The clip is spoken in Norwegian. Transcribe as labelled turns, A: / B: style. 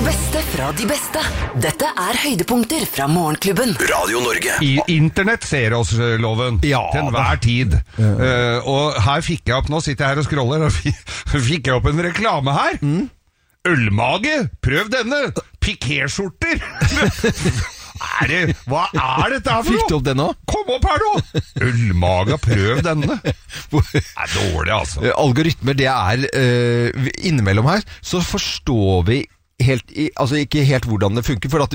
A: Det beste fra de beste. Dette høydepunkter fra Morgenklubben.
B: Radio Norge.
C: I internett ser oss loven til enhver tid. Og her fikk jeg opp, nå sitter jeg her og scroller, og fikk jeg opp en reklame her. Ølmage, prøv denne. Pikéskjorter. Hva dette her for noe?
D: Fikk du opp det nå?
C: Kom opp her nå! Ølmaga, prøv denne. Det dårlig, altså.
D: Algoritmer, det innimellom her, så forstår vi ikke helt hvordan det funker, for at